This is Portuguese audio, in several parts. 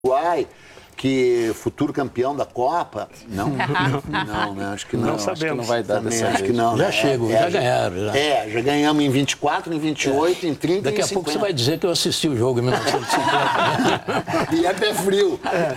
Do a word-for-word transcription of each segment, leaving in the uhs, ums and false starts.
Uruguai, que futuro campeão da Copa. Não, não, não, acho que não. Não acho sabemos. que não vai dar Também dessa acho vez. que não. Já É, chegam, é, já ganharam. Já. É, já ganhamos em vinte e quatro, em vinte e oito, É. em trinta Daqui e a em cinquenta. pouco você vai dizer que eu assisti o jogo em mil novecentos e cinquenta. E é pé frio.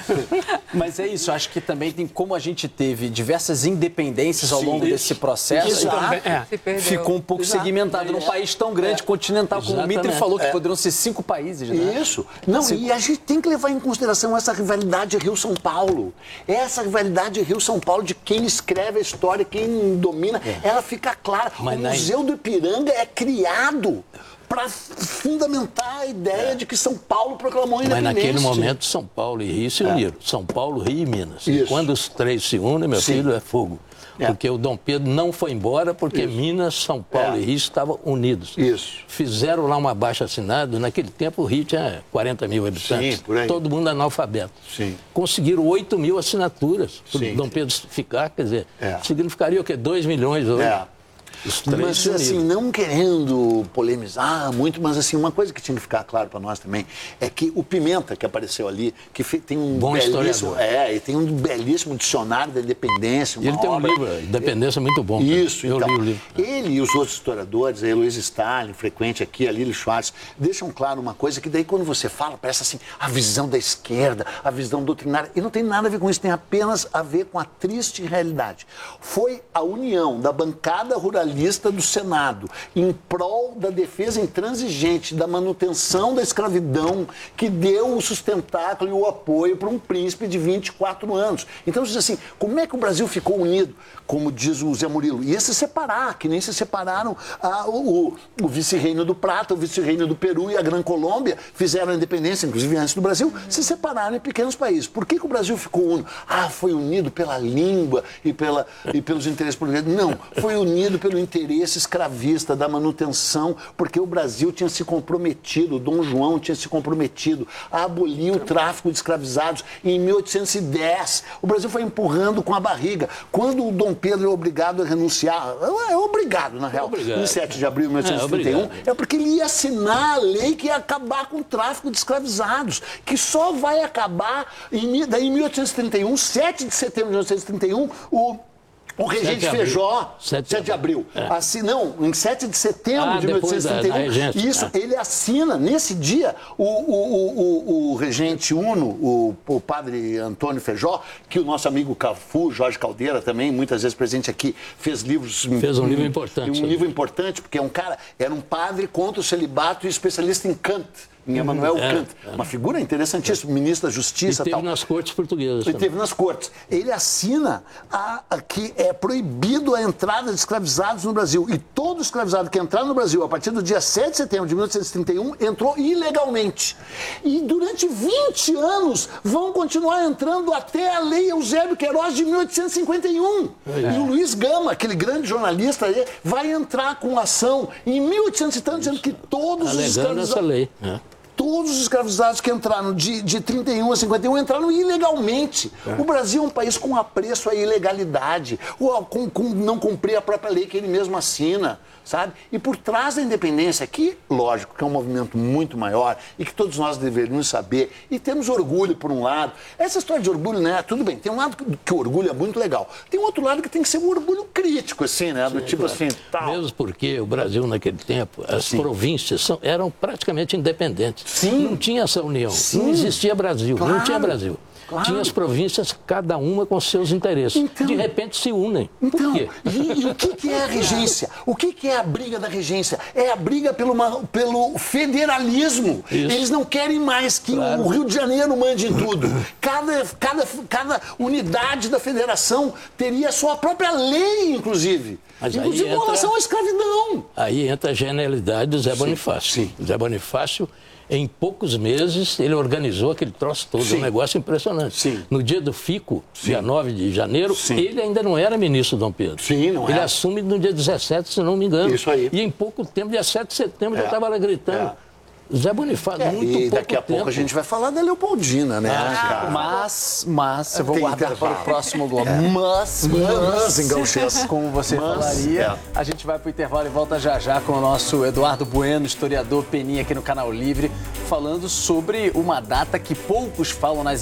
É. Mas é isso, acho que também tem como a gente teve diversas independências ao Sim, longo isso. desse processo. Exato. É. Se perdeu. Ficou um pouco Exato. segmentado num país tão grande, É. continental, como o Mitre Exatamente. falou, que É. poderiam ser cinco países, né? Isso. Não, e a gente tem que levar em consideração essa rivalidade Rio-São Paulo. Essa rivalidade Rio-São Paulo de quem escreve a história, quem domina, ela fica clara. Mas o na- Museu do Ipiranga é criado para fundamentar a ideia É. de que São Paulo proclamou a Mas independência. naquele momento, São Paulo e Rio se uniram. São Paulo, Rio e Minas. E Isso. quando os três se unem, meu Sim. filho, é fogo. É. Porque o Dom Pedro não foi embora porque Isso. Minas, São Paulo É. e Rio estavam unidos. Isso. Fizeram lá um abaixo-assinado. Naquele tempo, o Rio tinha quarenta mil habitantes. Sim, por aí. Todo mundo analfabeto. Sim. Conseguiram oito mil assinaturas para Sim. o Dom Pedro ficar. Quer dizer, É. significaria o quê? dois milhões hoje. É. Os três Mas, se uniram. assim, não querendo polemizar muito, mas, assim, uma coisa que tinha que ficar claro para nós também é que o Pimenta, que apareceu ali, que fe- tem um Bom belíssimo... historiador. É, e tem um belíssimo dicionário da independência, uma Ele tem um obra- livro, Independência, muito bom. cara. Isso, Eu então. li o livro. Ele e os outros historiadores, a Heloísa Stalin, frequente aqui, a Lili Schwartz, deixam claro uma coisa que daí quando você fala, parece assim, a visão da esquerda, a visão doutrinária, e não tem nada a ver com isso, tem apenas a ver com a triste realidade. Foi a união da bancada ruralista do Senado em prol da defesa intransigente, da manutenção da escravidão, que deu o sustentáculo e o apoio para um príncipe de vinte e quatro anos. Então, diz assim, como é que o Brasil ficou unido? Como diz o Zé Murilo, ia se separar, que nem se separaram ah, o, o, o vice-reino do Prata, o vice-reino do Peru e a Gran Colômbia, fizeram a independência, inclusive antes do Brasil, se separaram em pequenos países. Por que, que o Brasil ficou unido? Ah, foi unido pela língua e, pela, e pelos interesses portugueses. Não, foi unido pelo interesse escravista da manutenção, porque o Brasil tinha se comprometido, o Dom João tinha se comprometido a abolir o tráfico de escravizados em mil oitocentos e dez. O Brasil foi empurrando com a barriga. Quando o Dom Pedro é obrigado a renunciar, é obrigado, na real, Obrigado. em sete de abril de mil oitocentos e trinta e um, É, obrigado. é porque ele ia assinar a lei que ia acabar com o tráfico de escravizados, que só vai acabar em, mi- daí em mil oitocentos e trinta e um, sete de setembro de mil oitocentos e trinta e um, o O regente sete de abril. Feijó, sete sete de abril, É. assim, não, em sete de setembro Ah, de mil oitocentos e trinta e um, depois da- da regência. isso, É. ele assina, nesse dia, o, o, o, o, o regente Uno, o, o padre Antônio Feijó, que o nosso amigo Cafu, Jorge Caldeira, também, muitas vezes presente aqui, fez livros... Fez um livro importante Um sobre livro importante, porque é um cara, era um padre contra o celibato e especialista em Kant, em Emmanuel é, Kant. é. Uma figura interessantíssima, ministro da E Justiça e teve tal. nas cortes portuguesas. Ele também. teve nas cortes. Ele assina a, a que é proibido a entrada de escravizados no Brasil. E todo escravizado que entrar no Brasil a partir do dia sete de setembro de mil oitocentos e trinta e um entrou ilegalmente. E durante vinte anos vão continuar entrando até a Lei Eusébio Queiroz de mil oitocentos e cinquenta e um. É. E o Luiz Gama, aquele grande jornalista, aí, vai entrar com ação em mil e oitocentos e tanto, dizendo que todos os Alegando escravizados... essa lei. né? Todos os escravizados que entraram de, de trinta e um a cinquenta e um entraram ilegalmente. É. O Brasil é um país com apreço à ilegalidade, ou com, com não cumprir a própria lei que ele mesmo assina, sabe? E por trás da independência, que, lógico, que é um movimento muito maior e que todos nós deveríamos saber, e temos orgulho por um lado. Essa história de orgulho, né? Tudo bem, tem um lado que, que o orgulho é muito legal. Tem um outro lado que tem que ser um orgulho crítico, assim, né? Do Sim, tipo claro. assim, tal. Mesmo porque o Brasil, naquele tempo, as Sim. províncias são, eram praticamente independentes. Sim. Não tinha essa união. Sim. Não existia Brasil. Claro. Não tinha Brasil. Claro. Tinha as províncias, cada uma com seus interesses. Então- De repente se unem. Então, Por quê? e, e o que, que é a regência? O que, que é a briga da regência? É a briga pelo, uma- pelo federalismo. Isso. Eles não querem mais que Claro. o Rio de Janeiro mande em tudo. Cada, cada, cada unidade da federação teria a sua própria lei, inclusive. Mas aí inclusive com entra- relação à escravidão. Aí entra a genialidade do Zé Bonifácio. sim. O Zé Bonifácio, em poucos meses, ele organizou aquele troço todo, Sim. um negócio impressionante. Sim. No dia do Fico, dia nove de janeiro, Sim. ele ainda não era ministro Dom Pedro. Sim, não Ele era. assume no dia dezessete, se não me engano. Isso aí. E em pouco tempo, dia sete de setembro, já É. estava lá gritando. É. Zé Bonifácio, É, muito e pouco daqui a tempo. pouco a gente vai falar da Leopoldina, né? Ah, cara? Mas, mas, eu vou Tem guardar para intervalo. o próximo bloco. Mas, Mas, em gauchês. como você Mas, falaria, é. a gente vai para o intervalo e volta já já com o nosso Eduardo Bueno, historiador Peninha aqui no Canal Livre, falando sobre uma data que poucos falam nas